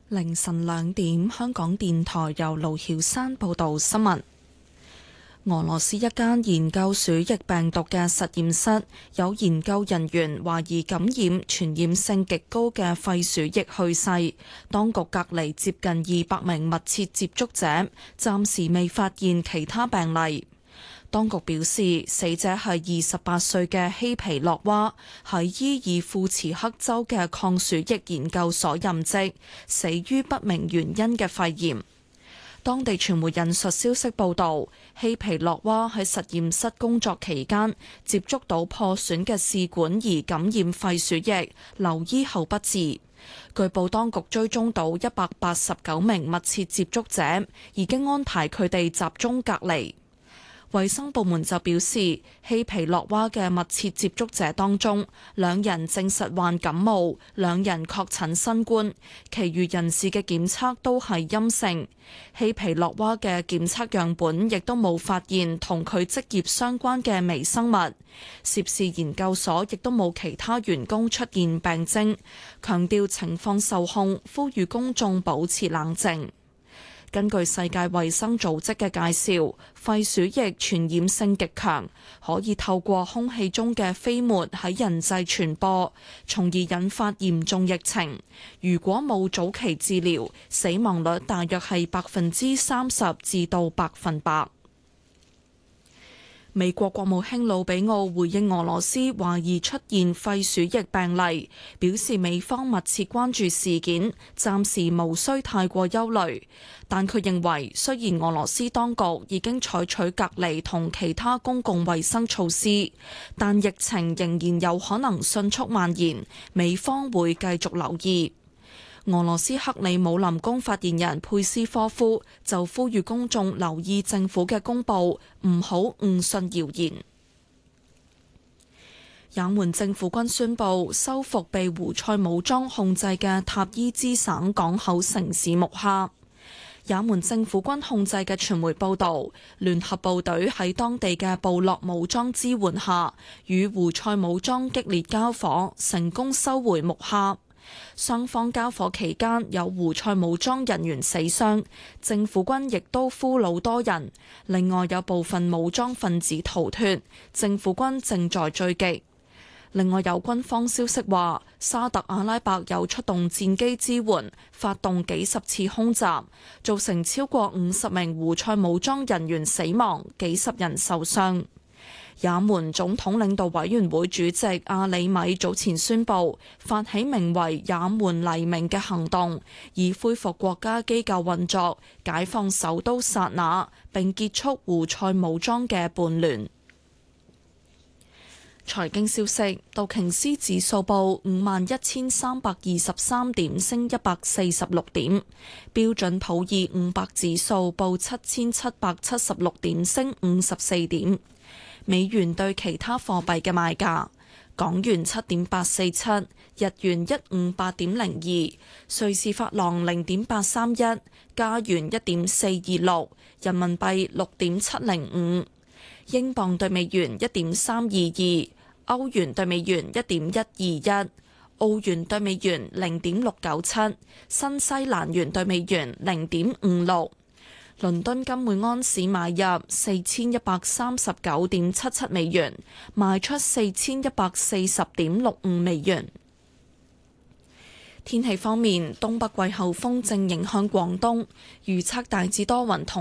凌晨2點，香港電台由盧曉山報道新聞。俄羅斯一間研究鼠疫病毒嘅實驗室，有研究人員懷疑感染傳染性極高嘅肺鼠疫去世，當局隔離接近200名密切接觸者，暫時未發現其他病例。當局表示，死者係28歲嘅希皮洛娃，喺伊爾庫茨克州嘅抗鼠疫研究所任職，死於不明原因嘅肺炎。當地傳媒引述消息報導，希皮洛娃喺實驗室工作期間接觸到破損嘅試管而感染肺鼠疫，留醫後不治。據報當局追蹤到189名密切接觸者，已經安排佢哋集中隔離。衛生部門就表示，希皮洛娃嘅密切接觸者當中，2人證實患感冒，2人確診新冠，其餘人士嘅檢測都係陰性。希皮洛娃嘅檢測樣本亦都冇發現同佢職業相關嘅微生物。涉事研究所亦都冇其他員工出現病徵，強調情況受控，呼籲公眾保持冷靜。根據世界衛生組織嘅介紹，肺鼠疫傳染性極強，可以透過空氣中嘅飛沫喺人際傳播，從而引發嚴重疫情。如果冇早期治療，死亡率大約係30%至到100%。美國國務卿魯比奧回應俄羅斯懷疑出現肺鼠疫病例，表示美方密切關注事件，暫時無需太過憂慮。但佢認為，雖然俄羅斯當局已經採取隔離同其他公共衛生措施，但疫情仍然有可能迅速蔓延，美方會繼續留意。俄羅斯克里姆林宮發言人佩斯科夫就呼籲公眾留意政府嘅公佈，唔好誤信謠言。也門政府軍宣布收復被胡塞武裝控制嘅塔伊茲省港口城市木哈。也門政府軍控制嘅傳媒報導，聯合部隊喺當地嘅部落武裝支援下，與胡塞武裝激烈交火，成功收回木哈。雙方交火期間有胡塞武裝人員死傷，政府軍亦都俘虜多人，另外有部分武裝分子逃脫，政府軍正在追擊。另外有軍方消息話，沙特阿拉伯有出動戰機支援，發動幾十次空襲，造成超過50名胡塞武裝人員死亡，幾十人受傷。也門總統領導委員會主席阿里米早前宣布，發起名為也門黎明嘅行動，以恢復國家機構運作，解放首都薩那，並結束胡塞武裝嘅叛亂。財經消息，道瓊斯指數報51,323點，升146點；標準普爾500指數報7,776點，升54點。美元對其他貨幣嘅賣價：港元7.847，日元158.02，瑞士法郎0.831，加元1.426，人民幣6.705，英鎊對美元1.322，歐元對美元1.121，澳元對美元0.697，新西蘭元對美元0.56。倫敦金每安士買入4139.77美元，賣出4140.65美元。天氣方面，東北季候風正影響廣東，預測大致多雲同